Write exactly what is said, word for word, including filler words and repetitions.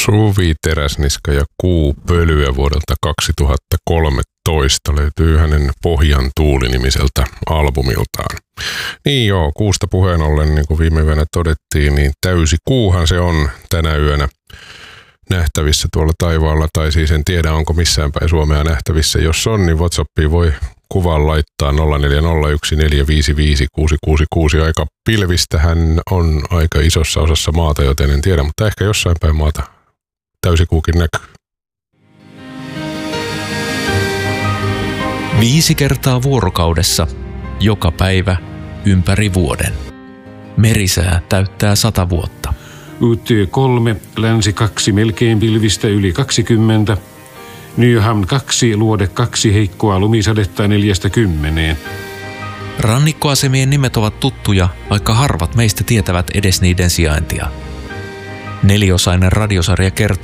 Suvi Teräsniska ja Kuu pölyä vuodelta kaksituhattakolmetoista löytyy hänen Pohjan tuuli-nimiseltä albumiltaan. Niin joo, kuusta puheen ollen, niin kuin viime yönä todettiin, niin täysi kuuhan se on tänä yönä nähtävissä tuolla taivaalla, tai siis en tiedä, onko missään päin Suomea nähtävissä. Jos on, niin WhatsAppiin voi kuvan laittaa nolla neljä nolla yksi neljä viisi viisi kuusi kuusi kuusi. Aika pilvistähän on aika isossa osassa maata, joten en tiedä, mutta ehkä jossain päin maata täysikuukin näkyy. Viisi kertaa vuorokaudessa, joka päivä, ympäri vuoden. Merisää täyttää sata vuotta. U T kolme, länsi kaksi, melkein pilvistä yli kaksikymmentä. Nyhamn kaksi, luode kaksi, heikkoa lumisadetta neljästä kymmeneen. Rannikkoasemien nimet ovat tuttuja, vaikka harvat meistä tietävät edes niiden sijaintia. Neliosainen radiosarja kertoo,